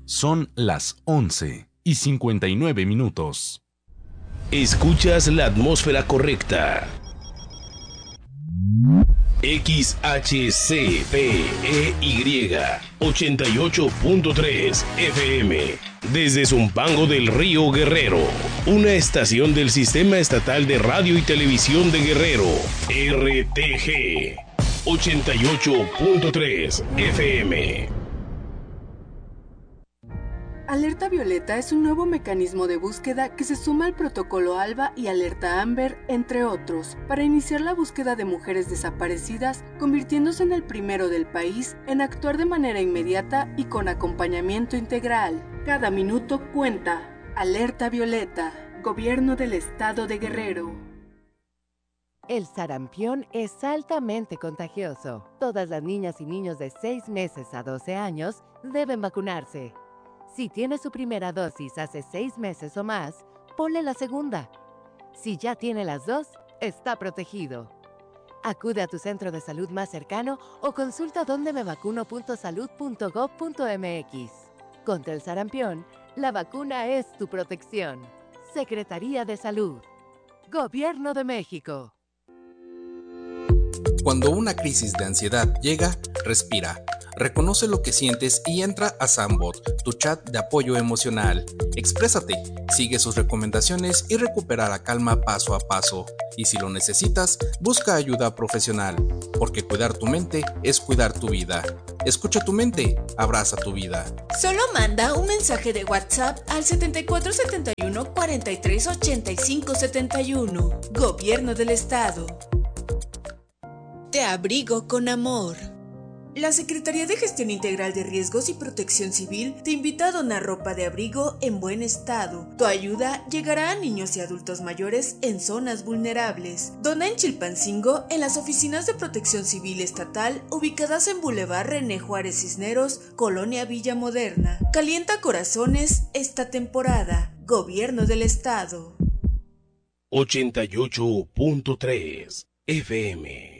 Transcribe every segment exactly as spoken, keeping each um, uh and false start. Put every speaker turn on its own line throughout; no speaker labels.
Son las once y cincuenta y nueve minutos.
Escuchas la atmósfera correcta. X H C P E Y ochenta y ocho punto tres F M desde Zumpango del Río Guerrero, una estación del Sistema Estatal de Radio y Televisión de Guerrero, R T G ochenta y ocho punto tres F M.
Alerta Violeta es un nuevo mecanismo de búsqueda que se suma al protocolo ALBA y Alerta Amber, entre otros, para iniciar la búsqueda de mujeres desaparecidas, convirtiéndose en el primero del país en actuar de manera inmediata y con acompañamiento integral. Cada minuto cuenta. Alerta Violeta, Gobierno del Estado de Guerrero.
El sarampión es altamente contagioso. Todas las niñas y niños de seis meses a doce años deben vacunarse. Si tiene su primera dosis hace seis meses o más, ponle la segunda. Si ya tiene las dos, está protegido. Acude a tu centro de salud más cercano o consulta donde me vacuno punto salud punto gob punto m x. Contra el sarampión, la vacuna es tu protección. Secretaría de Salud. Gobierno de México.
Cuando una crisis de ansiedad llega, respira. Reconoce lo que sientes y entra a Sambot, tu chat de apoyo emocional. Exprésate, sigue sus recomendaciones y recupera la calma paso a paso. Y si lo necesitas, busca ayuda profesional, porque cuidar tu mente es cuidar tu vida. Escucha tu mente, abraza tu vida.
Solo manda un mensaje de WhatsApp al setenta y cuatro setenta y uno cuarenta y tres ochenta y cinco setenta y uno. Gobierno del Estado. Te abrigo con amor. La Secretaría de Gestión Integral de Riesgos y Protección Civil te invita a donar ropa de abrigo en buen estado. Tu ayuda llegará a niños y adultos mayores en zonas vulnerables. Dona en Chilpancingo, en las oficinas de Protección Civil Estatal, ubicadas en Boulevard René Juárez Cisneros, Colonia Villa Moderna. Calienta corazones esta temporada. Gobierno del Estado.
ochenta y ocho punto tres F M.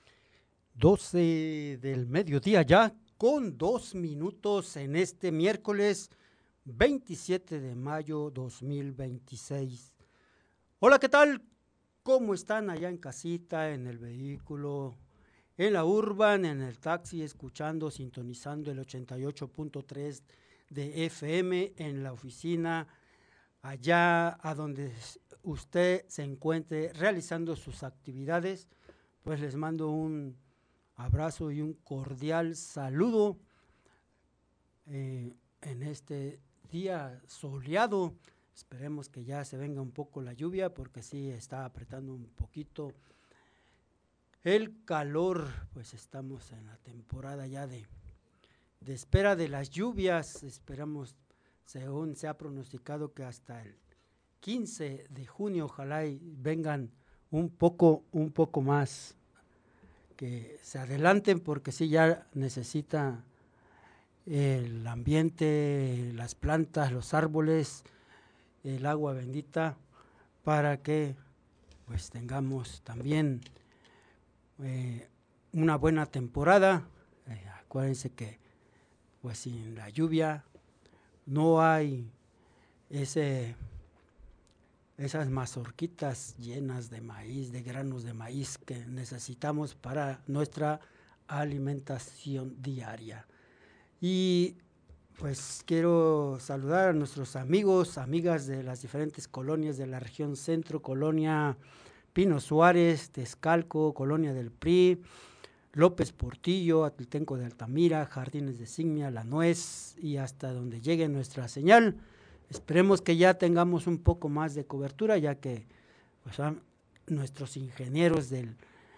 doce del mediodía ya, con dos minutos en este miércoles veintisiete de mayo dos mil veintiséis. Hola, ¿qué tal? ¿Cómo están allá en casita, en el vehículo, en la urban, en el taxi, escuchando, sintonizando el ochenta y ocho punto tres de F M, en la oficina, allá a donde usted se encuentre realizando sus actividades? Pues les mando un abrazo y un cordial saludo eh, en este día soleado. Esperemos que ya se venga un poco la lluvia, porque sí está apretando un poquito el calor. Pues estamos en la temporada ya de, de espera de las lluvias. Esperamos, según se ha pronosticado, que hasta el quince de junio ojalá y vengan un poco, un poco más, que se adelanten, porque sí ya necesita el ambiente, las plantas, los árboles, el agua bendita, para que pues tengamos también eh, una buena temporada. Eh, acuérdense que pues sin la lluvia no hay ese esas mazorquitas llenas de maíz, de granos de maíz que necesitamos para nuestra alimentación diaria. Y pues quiero saludar a nuestros amigos, amigas de las diferentes colonias de la región centro, Colonia Pino Suárez, Texcalco, Colonia del P R I, López Portillo, Atlitenco de Altamira, Jardines de Signia, La Nuez, y hasta donde llegue nuestra señal. Esperemos que ya tengamos un poco más de cobertura, ya que pues, nuestros ingenieros del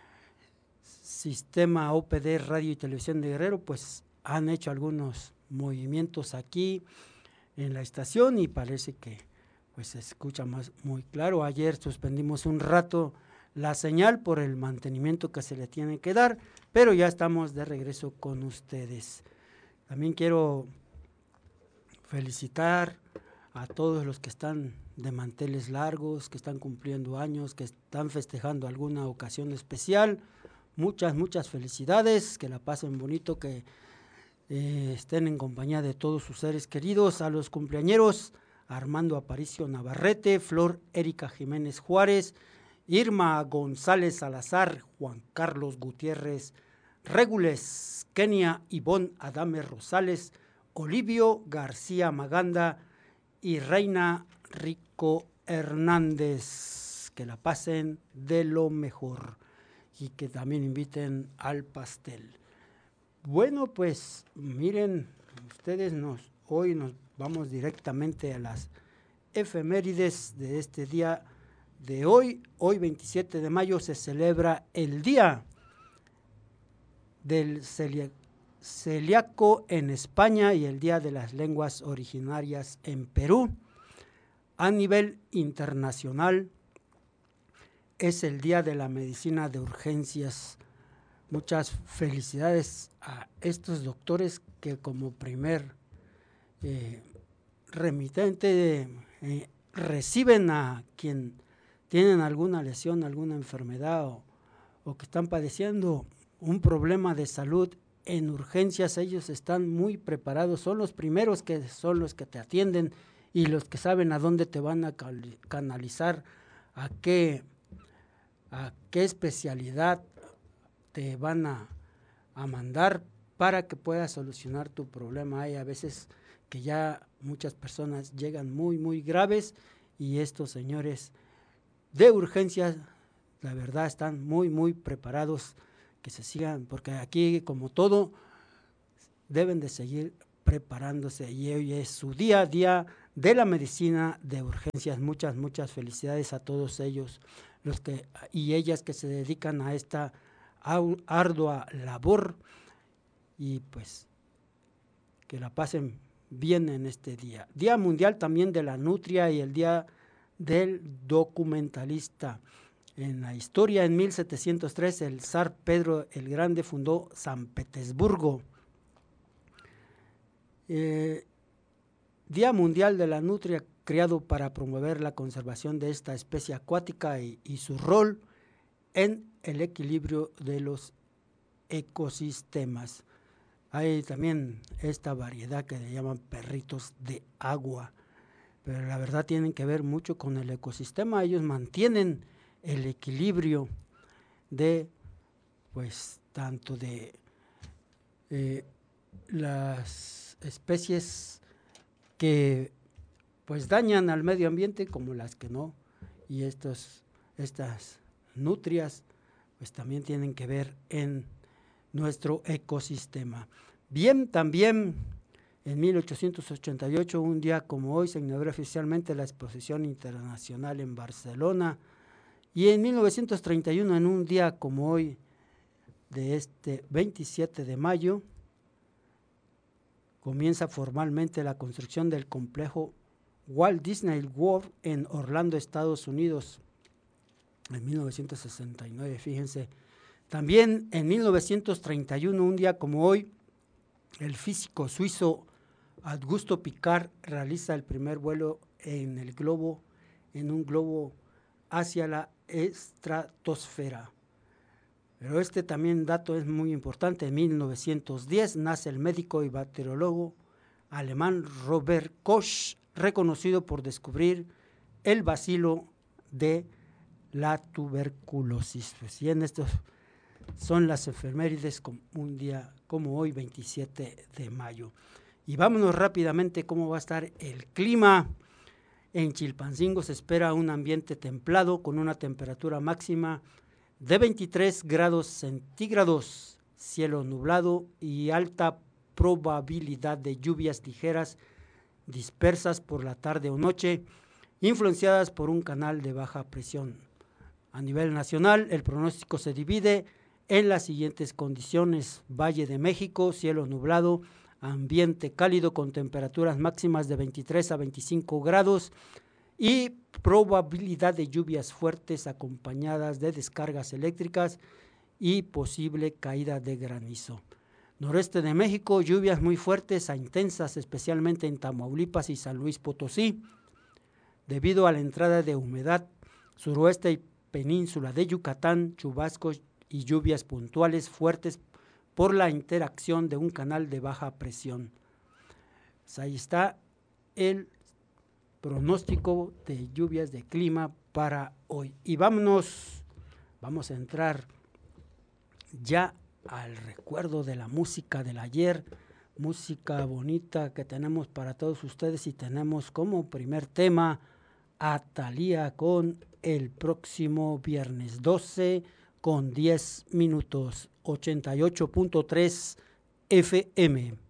sistema O P D Radio y Televisión de Guerrero pues han hecho algunos movimientos aquí en la estación y parece que pues se escucha más muy claro. Ayer suspendimos un rato la señal por el mantenimiento que se le tiene que dar, pero ya estamos de regreso con ustedes. También quiero felicitar a todos los que están de manteles largos, que están cumpliendo años, que están festejando alguna ocasión especial. Muchas, muchas felicidades, que la pasen bonito, que eh, estén en compañía de todos sus seres queridos. A los cumpleañeros, Armando Aparicio Navarrete, Flor Erika Jiménez Juárez, Irma González Salazar, Juan Carlos Gutiérrez Régules, Kenia Ivonne Adame Rosales, Olivio García Maganda y Reina Rico Hernández. Que la pasen de lo mejor y que también inviten al pastel. Bueno, pues miren, ustedes nos hoy nos vamos directamente a las efemérides de este día de hoy. Hoy veintisiete de mayo se celebra el Día del Celíaco en España y el Día de las Lenguas Originarias en Perú. A nivel internacional es el Día de la Medicina de Urgencias. Muchas felicidades a estos doctores que como primer eh, remitente eh, reciben a quien tienen alguna lesión, alguna enfermedad o, o que están padeciendo un problema de salud en urgencias. Ellos están muy preparados, son los primeros que son los que te atienden y los que saben a dónde te van a canalizar, a qué, a qué especialidad te van a, a mandar para que puedas solucionar tu problema. Hay a veces que ya muchas personas llegan muy, muy graves y estos señores de urgencias, la verdad, están muy, muy preparados. Que se sigan, porque aquí, como todo, deben de seguir preparándose y hoy es su día, día de la medicina de urgencias. Muchas, muchas felicidades a todos ellos los que y ellas que se dedican a esta ardua labor y pues que la pasen bien en este día. Día Mundial también de la Nutria y el Día del Documentalista. En la historia, en mil setecientos tres, el zar Pedro el Grande fundó San Petersburgo. Eh, Día Mundial de la Nutria, creado para promover la conservación de esta especie acuática y, y su rol en el equilibrio de los ecosistemas. Hay también esta variedad que le llaman perritos de agua, pero la verdad tienen que ver mucho con el ecosistema. Ellos mantienen el equilibrio de, pues, tanto de eh, las especies que, pues, dañan al medio ambiente como las que no, y estos, estas nutrias, pues, también tienen que ver en nuestro ecosistema. Bien, también en mil ochocientos ochenta y ocho, un día como hoy, se inauguró oficialmente la Exposición Internacional en Barcelona. Y en mil novecientos treinta y uno, en un día como hoy, de este veintisiete de mayo, comienza formalmente la construcción del complejo Walt Disney World en Orlando, Estados Unidos, en mil novecientos sesenta y nueve, fíjense. También en mil novecientos treinta y uno, un día como hoy, el físico suizo Augusto Picard realiza el primer vuelo en el globo, en un globo hacia la estratosfera. Pero este también dato es muy importante. En mil novecientos diez nace el médico y bacteriólogo alemán Robert Koch, reconocido por descubrir el bacilo de la tuberculosis. Pues, y en estos son las efemérides como un día como hoy, veintisiete de mayo. Y vámonos rápidamente cómo va a estar el clima. En Chilpancingo se espera un ambiente templado con una temperatura máxima de veintitrés grados centígrados, cielo nublado y alta probabilidad de lluvias ligeras dispersas por la tarde o noche, influenciadas por un canal de baja presión. A nivel nacional, el pronóstico se divide en las siguientes condiciones: Valle de México, cielo nublado, ambiente cálido con temperaturas máximas de veintitrés a veinticinco grados y probabilidad de lluvias fuertes acompañadas de descargas eléctricas y posible caída de granizo. Noreste de México, lluvias muy fuertes a intensas, especialmente en Tamaulipas y San Luis Potosí, debido a la entrada de humedad. Suroeste y península de Yucatán, chubascos y lluvias puntuales fuertes por la interacción de un canal de baja presión. Pues ahí está el pronóstico de lluvias de clima para hoy. Y vámonos, vamos a entrar ya al recuerdo de la música del ayer, música bonita que tenemos para todos ustedes, y tenemos como primer tema a Thalía con El próximo viernes, doce con diez minutos, ochenta y ocho punto tres F M.